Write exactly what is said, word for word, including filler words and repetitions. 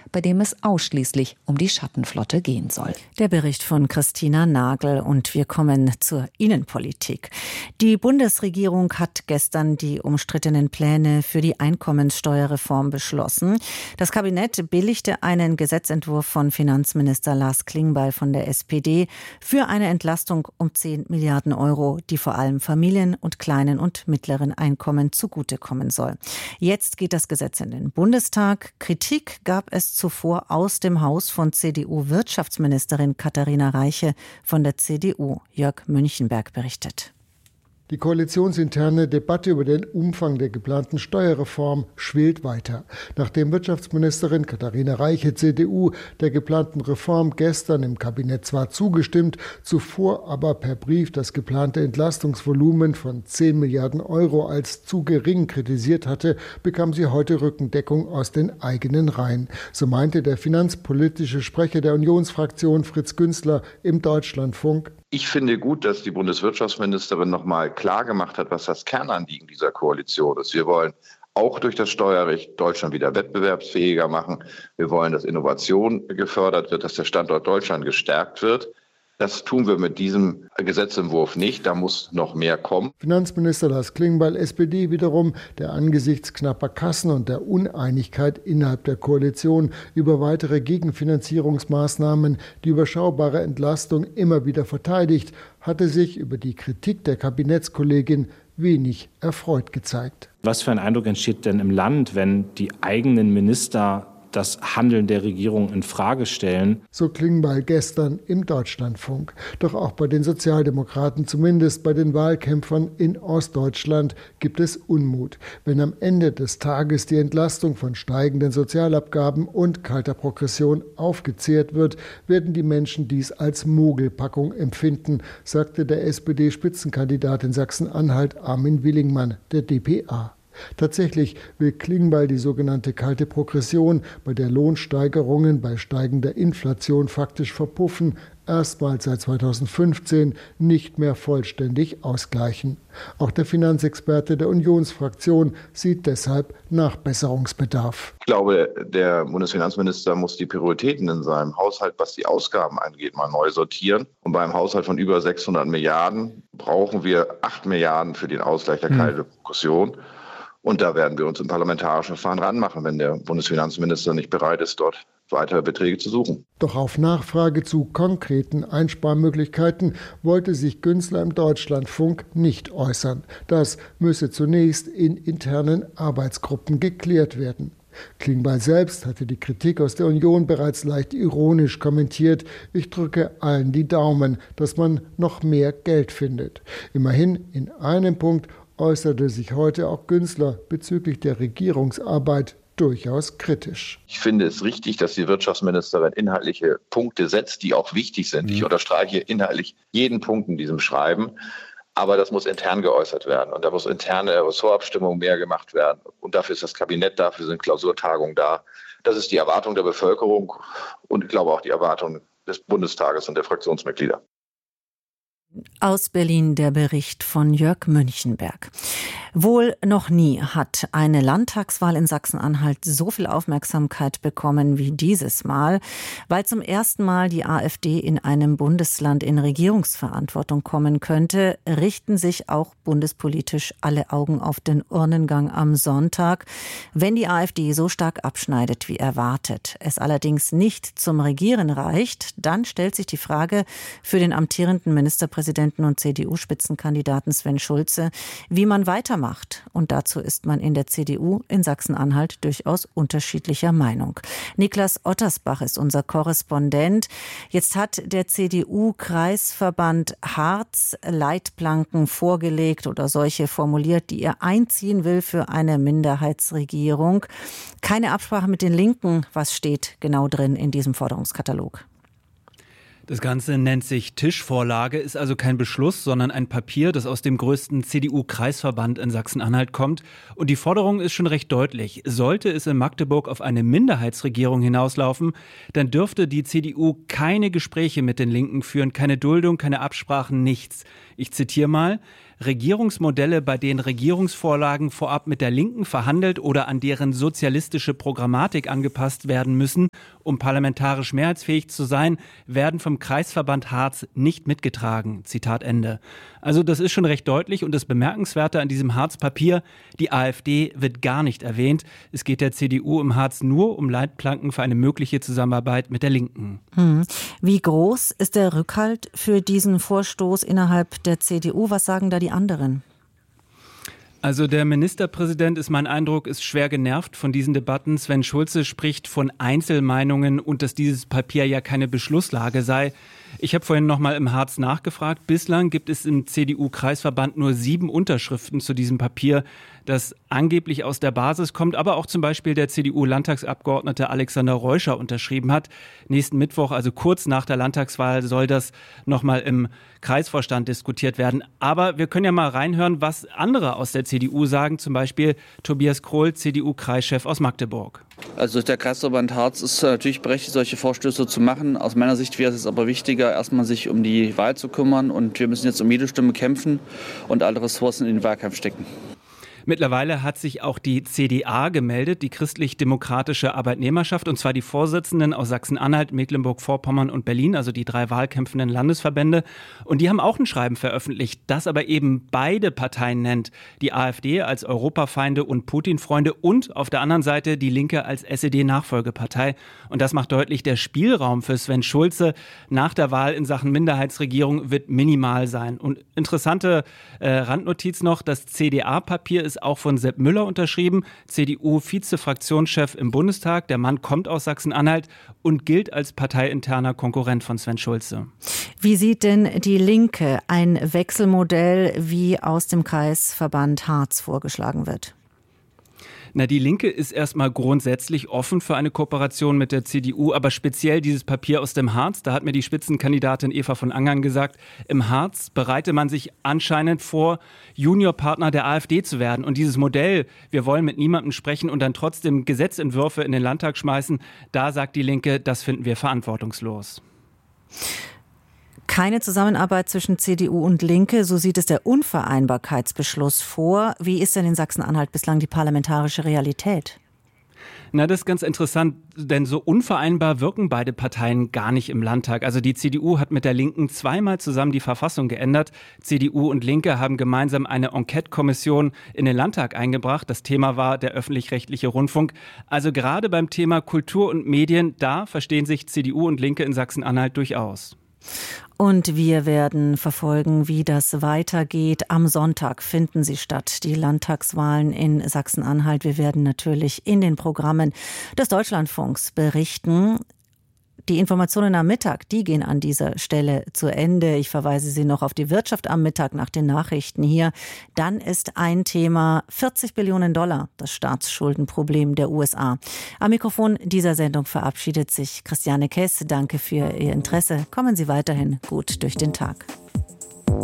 bei dem es ausschließlich um die Schattenflotte gehen soll. Der Bericht von Christina Nagel und wir kommen zur Innenpolitik. Die Bundesregierung hat gestern die umstrittenen Pläne für die Einkommenssteuerreform beschlossen. Das Kabinett billigte einen Gesetzentwurf von Finanzminister Lars Klingbeil von der S P D für eine Entlastung um zehn Milliarden Euro, die vor allem Familien und kleinen und mittleren Einkommen zugutekommen soll. Jetzt geht das Gesetz in den Bundestag. Kritik gab es zuvor aus dem Haus von C D U-Wirtschaftsministerin Katharina Reiche. Von der C D U Jörg Münchenberg berichtet. Die koalitionsinterne Debatte über den Umfang der geplanten Steuerreform schwelt weiter. Nachdem Wirtschaftsministerin Katharina Reiche, C D U, der geplanten Reform gestern im Kabinett zwar zugestimmt, zuvor aber per Brief das geplante Entlastungsvolumen von zehn Milliarden Euro als zu gering kritisiert hatte, bekam sie heute Rückendeckung aus den eigenen Reihen. So meinte der finanzpolitische Sprecher der Unionsfraktion Fritz Günzler im Deutschlandfunk: Ich finde gut, dass die Bundeswirtschaftsministerin noch mal klar gemacht hat, was das Kernanliegen dieser Koalition ist. Wir wollen auch durch das Steuerrecht Deutschland wieder wettbewerbsfähiger machen. Wir wollen, dass Innovation gefördert wird, dass der Standort Deutschland gestärkt wird. Das tun wir mit diesem Gesetzentwurf nicht. Da muss noch mehr kommen. Finanzminister Lars Klingbeil, S P D wiederum, der angesichts knapper Kassen und der Uneinigkeit innerhalb der Koalition über weitere Gegenfinanzierungsmaßnahmen die überschaubare Entlastung immer wieder verteidigt, hatte sich über die Kritik der Kabinettskollegin wenig erfreut gezeigt. Was für ein Eindruck entsteht denn im Land, wenn die eigenen Minister das Handeln der Regierung in Frage stellen? So Klingbeil gestern im Deutschlandfunk. Doch auch bei den Sozialdemokraten, zumindest bei den Wahlkämpfern in Ostdeutschland, gibt es Unmut. Wenn am Ende des Tages die Entlastung von steigenden Sozialabgaben und kalter Progression aufgezehrt wird, werden die Menschen dies als Mogelpackung empfinden, sagte der S P D-Spitzenkandidat in Sachsen-Anhalt Armin Willingmann, der D P A. Tatsächlich will Klingbeil die sogenannte kalte Progression, bei der Lohnsteigerungen bei steigender Inflation faktisch verpuffen, erstmals seit zweitausendfünfzehn nicht mehr vollständig ausgleichen. Auch der Finanzexperte der Unionsfraktion sieht deshalb Nachbesserungsbedarf. Ich glaube, der Bundesfinanzminister muss die Prioritäten in seinem Haushalt, was die Ausgaben angeht, mal neu sortieren. Und beim Haushalt von über sechshundert Milliarden brauchen wir acht Milliarden für den Ausgleich der kalten Progression. Und da werden wir uns im parlamentarischen Verfahren ranmachen, wenn der Bundesfinanzminister nicht bereit ist, dort weitere Beträge zu suchen. Doch auf Nachfrage zu konkreten Einsparmöglichkeiten wollte sich Günzler im Deutschlandfunk nicht äußern. Das müsse zunächst in internen Arbeitsgruppen geklärt werden. Klingbeil selbst hatte die Kritik aus der Union bereits leicht ironisch kommentiert: Ich drücke allen die Daumen, dass man noch mehr Geld findet. Immerhin in einem Punkt äußerte sich heute auch Günzler bezüglich der Regierungsarbeit durchaus kritisch. Ich finde es richtig, dass die Wirtschaftsministerin inhaltliche Punkte setzt, die auch wichtig sind. Mhm. Ich unterstreiche inhaltlich jeden Punkt in diesem Schreiben. Aber das muss intern geäußert werden. Und da muss interne Ressortabstimmung mehr gemacht werden. Und dafür ist das Kabinett, dafür sind Klausurtagungen da. Das ist die Erwartung der Bevölkerung und ich glaube auch die Erwartung des Bundestages und der Fraktionsmitglieder. Aus Berlin der Bericht von Jörg Münchenberg. Wohl noch nie hat eine Landtagswahl in Sachsen-Anhalt so viel Aufmerksamkeit bekommen wie dieses Mal, weil zum ersten Mal die AfD in einem Bundesland in Regierungsverantwortung kommen könnte, richten sich auch bundespolitisch alle Augen auf den Urnengang am Sonntag, wenn die AfD so stark abschneidet wie erwartet. Es allerdings nicht zum Regieren reicht, dann stellt sich die Frage für den amtierenden Ministerpräsidenten Präsidenten und C D U-Spitzenkandidaten Sven Schulze, wie man weitermacht. Und dazu ist man in der C D U in Sachsen-Anhalt durchaus unterschiedlicher Meinung. Niklas Ottersbach ist unser Korrespondent. Jetzt hat der C D U-Kreisverband Harz Leitplanken vorgelegt oder solche formuliert, die er einziehen will für eine Minderheitsregierung. Keine Absprache mit den Linken. Was steht genau drin in diesem Forderungskatalog? Das Ganze nennt sich Tischvorlage, ist also kein Beschluss, sondern ein Papier, das aus dem größten C D U-Kreisverband in Sachsen-Anhalt kommt. Und die Forderung ist schon recht deutlich. Sollte es in Magdeburg auf eine Minderheitsregierung hinauslaufen, dann dürfte die C D U keine Gespräche mit den Linken führen, keine Duldung, keine Absprachen, nichts. Ich zitiere mal: Regierungsmodelle, bei denen Regierungsvorlagen vorab mit der Linken verhandelt oder an deren sozialistische Programmatik angepasst werden müssen, um parlamentarisch mehrheitsfähig zu sein, werden vom Kreisverband Harz nicht mitgetragen. Zitat Ende. Also das ist schon recht deutlich und das Bemerkenswerte an diesem Harz-Papier, die AfD wird gar nicht erwähnt. Es geht der C D U im Harz nur um Leitplanken für eine mögliche Zusammenarbeit mit der Linken. Hm. Wie groß ist der Rückhalt für diesen Vorstoß innerhalb der C D U? Was sagen da die anderen? Also der Ministerpräsident, ist mein Eindruck, ist schwer genervt von diesen Debatten. Sven Schulze spricht von Einzelmeinungen und dass dieses Papier ja keine Beschlusslage sei. Ich habe vorhin noch mal im Harz nachgefragt. Bislang gibt es im C D U-Kreisverband nur sieben Unterschriften zu diesem Papier, das angeblich aus der Basis kommt, aber auch zum Beispiel der C D U-Landtagsabgeordnete Alexander Reuscher unterschrieben hat. Nächsten Mittwoch, also kurz nach der Landtagswahl, soll das noch mal im Kreisvorstand diskutiert werden. Aber wir können ja mal reinhören, was andere aus der C D U sagen, zum Beispiel Tobias Krohl, C D U-Kreischef aus Magdeburg. Also der Kreisverband Harz ist natürlich berechtigt, solche Vorstöße zu machen. Aus meiner Sicht wäre es aber wichtiger, erstmal sich um die Wahl zu kümmern. Und wir müssen jetzt um jede Stimme kämpfen und alle Ressourcen in den Wahlkampf stecken. Mittlerweile hat sich auch die C D A gemeldet, die christlich-demokratische Arbeitnehmerschaft, und zwar die Vorsitzenden aus Sachsen-Anhalt, Mecklenburg-Vorpommern und Berlin, also die drei wahlkämpfenden Landesverbände. Und die haben auch ein Schreiben veröffentlicht, das aber eben beide Parteien nennt. Die AfD als Europafeinde und Putin-Freunde und auf der anderen Seite die Linke als S E D-Nachfolgepartei. Und das macht deutlich, der Spielraum für Sven Schulze nach der Wahl in Sachen Minderheitsregierung wird minimal sein. Und interessante äh, Randnotiz noch, das C D A-Papier ist auch von Sepp Müller unterschrieben, C D U-Vize-Fraktionschef im Bundestag. Der Mann kommt aus Sachsen-Anhalt und gilt als parteiinterner Konkurrent von Sven Schulze. Wie sieht denn die Linke ein Wechselmodell, wie aus dem Kreisverband Harz vorgeschlagen wird? Na, die Linke ist erstmal grundsätzlich offen für eine Kooperation mit der C D U, aber speziell dieses Papier aus dem Harz, da hat mir die Spitzenkandidatin Eva von Angern gesagt, im Harz bereite man sich anscheinend vor, Juniorpartner der AfD zu werden. Und dieses Modell, wir wollen mit niemandem sprechen und dann trotzdem Gesetzentwürfe in den Landtag schmeißen, da sagt die Linke, das finden wir verantwortungslos. Keine Zusammenarbeit zwischen C D U und Linke, so sieht es der Unvereinbarkeitsbeschluss vor. Wie ist denn in Sachsen-Anhalt bislang die parlamentarische Realität? Na, das ist ganz interessant, denn so unvereinbar wirken beide Parteien gar nicht im Landtag. Also die C D U hat mit der Linken zweimal zusammen die Verfassung geändert. C D U und Linke haben gemeinsam eine Enquete-Kommission in den Landtag eingebracht. Das Thema war der öffentlich-rechtliche Rundfunk. Also gerade beim Thema Kultur und Medien, da verstehen sich C D U und Linke in Sachsen-Anhalt durchaus. Und wir werden verfolgen, wie das weitergeht. Am Sonntag finden sie statt, die Landtagswahlen in Sachsen-Anhalt. Wir werden natürlich in den Programmen des Deutschlandfunks berichten. Die Informationen am Mittag, die gehen an dieser Stelle zu Ende. Ich verweise Sie noch auf die Wirtschaft am Mittag nach den Nachrichten hier. Dann ist ein Thema vierzig Billionen Dollar, das Staatsschuldenproblem der U S A. Am Mikrofon dieser Sendung verabschiedet sich Christiane Kess. Danke für Ihr Interesse. Kommen Sie weiterhin gut durch den Tag.